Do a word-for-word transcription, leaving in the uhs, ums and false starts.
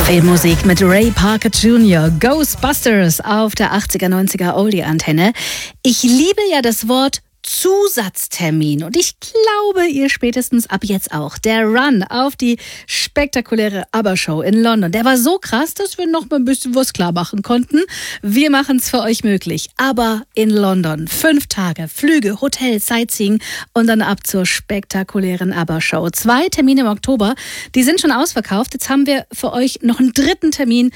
Filmmusik mit Ray Parker Junior Ghostbusters auf der achtziger, neunziger Oldie-Antenne. Ich liebe ja das Wort Zusatztermin und ich glaube, ihr spätestens ab jetzt auch. Der Run auf die spektakuläre ABBA-Show in London, der war so krass, dass wir noch mal ein bisschen was klar machen konnten. Wir machen es für euch möglich. ABBA in London. Fünf Tage, Flüge, Hotel, Sightseeing und dann ab zur spektakulären ABBA-Show. Zwei Termine im Oktober, die sind schon ausverkauft. Jetzt haben wir für euch noch einen dritten Termin